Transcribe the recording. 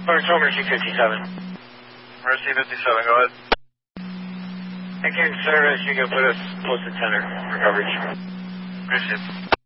Mercy 57. Mercy 57, go ahead. Thank you, service. You can put us close to center for coverage. Appreciate it.